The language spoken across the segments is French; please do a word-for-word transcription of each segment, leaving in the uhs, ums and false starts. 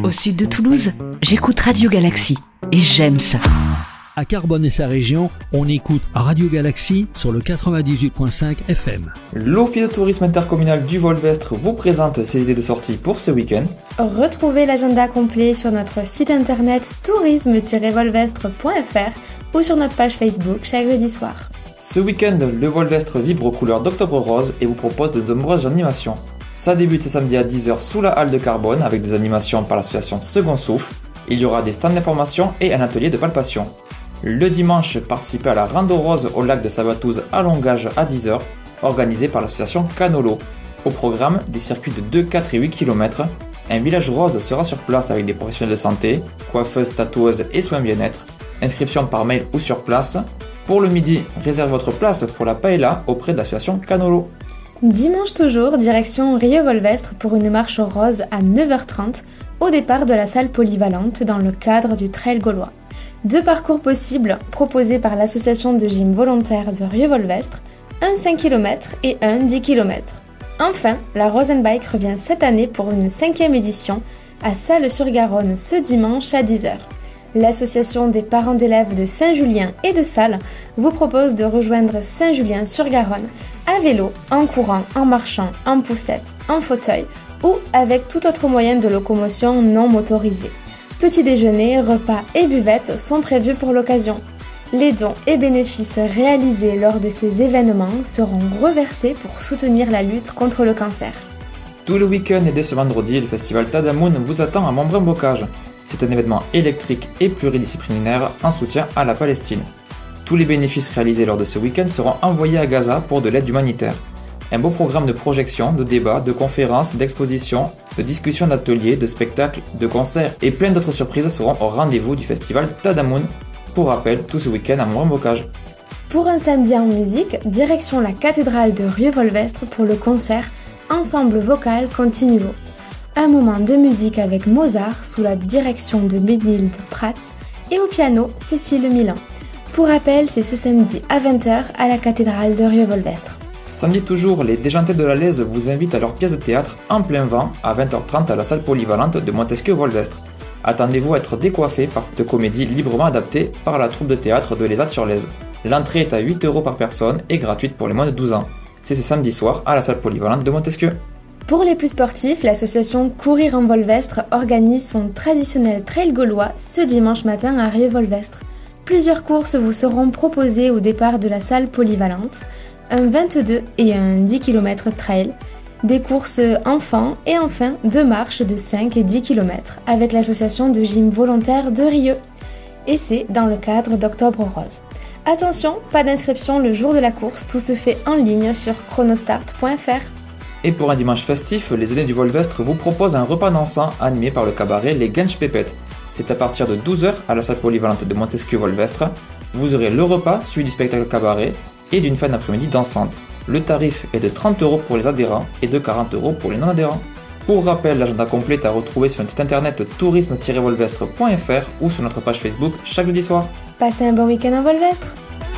Au sud de Toulouse, j'écoute Radio Galaxy et j'aime ça. À Carbone et sa région, on écoute Radio Galaxy sur le quatre-vingt-dix-huit virgule cinq F M. L'Office de tourisme intercommunal du Volvestre vous présente ses idées de sortie pour ce week-end. Retrouvez l'agenda complet sur notre site internet tourisme tiret volvestre point f r ou sur notre page Facebook chaque jeudi soir. Ce week-end, le Volvestre vibre aux couleurs d'Octobre Rose et vous propose de nombreuses animations. Ça débute ce samedi à dix heures sous la halle de Carbone avec des animations par l'association Second Souffle. Il y aura des stands d'information et un atelier de palpation. Le dimanche, participez à la Rando Rose au lac de Sabatouze à Longage à dix heures, organisée par l'association Canolo. Au programme, des circuits de deux, quatre et huit kilomètres. Un village rose sera sur place avec des professionnels de santé, coiffeuses, tatoueuses et soins bien-être. Inscription par mail ou sur place. Pour le midi, réservez votre place pour la paella auprès de l'association Canolo. Dimanche toujours, direction Rieux-Volvestre pour une marche rose à neuf heures trente au départ de la salle polyvalente dans le cadre du Trail Gaulois. Deux parcours possibles proposés par l'association de gym volontaire de Rieux-Volvestre, un cinq kilomètres et un dix kilomètres. Enfin, la Rosenbike revient cette année pour une cinquième édition à Salles-sur-Garonne ce dimanche à dix heures. L'association des parents d'élèves de Saint-Julien et de Salles vous propose de rejoindre Saint-Julien-sur-Garonne à vélo, en courant, en marchant, en poussette, en fauteuil ou avec tout autre moyen de locomotion non motorisé. Petit déjeuner, repas et buvettes sont prévus pour l'occasion. Les dons et bénéfices réalisés lors de ces événements seront reversés pour soutenir la lutte contre le cancer. Tout le week-end et dès ce vendredi, le festival Tadamoun vous attend à Montbrun-Bocage. C'est un événement électrique et pluridisciplinaire en soutien à la Palestine. Tous les bénéfices réalisés lors de ce week-end seront envoyés à Gaza pour de l'aide humanitaire. Un beau programme de projections, de débats, de conférences, d'expositions, de discussions, d'ateliers, de spectacles, de concerts et plein d'autres surprises seront au rendez-vous du festival Tadamoun. Pour rappel, tout ce week-end à Montbrun-Bocage. Pour un samedi en musique, direction la cathédrale de Rieux-Volvestre pour le concert Ensemble vocal continuo. Un moment de musique avec Mozart sous la direction de Benilde Prats et au piano Cécile Milan. Pour rappel, c'est ce samedi à vingt heures à la cathédrale de Rieux-Volvestre. Samedi toujours, les Déjantés de la Lèze vous invitent à leur pièce de théâtre En plein vent à vingt heures trente à la salle polyvalente de Montesquieu-Volvestre. Attendez-vous à être décoiffé par cette comédie librement adaptée par la troupe de théâtre de l'Ezat-sur-Lèze. L'entrée est à huit euros par personne et gratuite pour les moins de douze ans. C'est ce samedi soir à la salle polyvalente de Montesquieu. Pour les plus sportifs, l'association Courir en Volvestre organise son traditionnel trail gaulois ce dimanche matin à Rieux-Volvestre. Plusieurs courses vous seront proposées au départ de la salle polyvalente, un vingt-deux et un dix kilomètres trail, des courses enfants et enfin deux marches de cinq et dix kilomètres avec l'association de gym volontaire de Rieux. Et c'est dans le cadre d'Octobre Rose. Attention, pas d'inscription le jour de la course, tout se fait en ligne sur chronostart point f r. Et pour un dimanche festif, les aînés du Volvestre vous proposent un repas dansant animé par le cabaret Les Gensch Pépettes. C'est à partir de douze heures à la salle polyvalente de Montesquieu-Volvestre. Vous aurez le repas suivi du spectacle cabaret et d'une fin d'après-midi dansante. Le tarif est de trente euros pour les adhérents et de quarante euros pour les non-adhérents. Pour rappel, l'agenda complet est à retrouver sur notre site internet tourisme tiret volvestre point f r ou sur notre page Facebook chaque jeudi soir. Passez un bon week-end en Volvestre.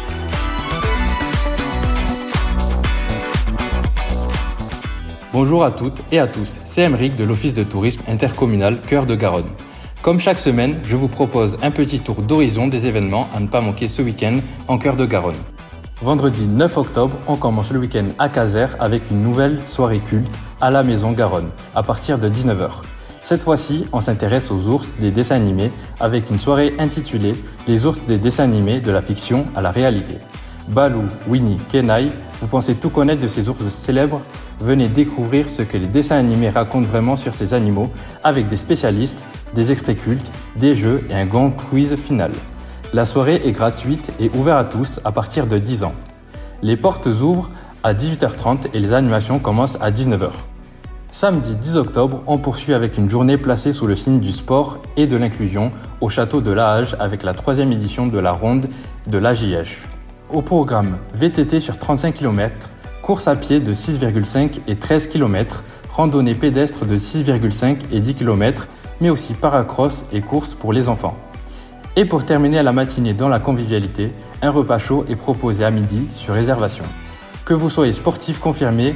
Bonjour à toutes et à tous, c'est Emeric de l'Office de tourisme intercommunal Cœur de Garonne. Comme chaque semaine, je vous propose un petit tour d'horizon des événements à ne pas manquer ce week-end en Cœur de Garonne. Vendredi neuf octobre, on commence le week-end à Caser avec une nouvelle soirée culte à la Maison Garonne, à partir de dix-neuf heures. Cette fois-ci, on s'intéresse aux ours des dessins animés avec une soirée intitulée « Les ours des dessins animés de la fiction à la réalité ». Balou, Winnie, Kenai, vous pensez tout connaître de ces ours célèbres? Venez découvrir ce que les dessins animés racontent vraiment sur ces animaux avec des spécialistes, des extraits cultes, des jeux et un grand quiz final. La soirée est gratuite et ouverte à tous à partir de dix ans. Les portes ouvrent à dix-huit heures trente et les animations commencent à dix-neuf heures. Samedi dix octobre, on poursuit avec une journée placée sous le signe du sport et de l'inclusion au château de Lahage avec la troisième édition de la ronde de l'A J H. Au programme, V T T sur trente-cinq kilomètres, course à pied de six virgule cinq et treize kilomètres, randonnée pédestre de six virgule cinq et dix kilomètres, mais aussi paracross et course pour les enfants. Et pour terminer la matinée dans la convivialité, un repas chaud est proposé à midi sur réservation. Que vous soyez sportif confirmé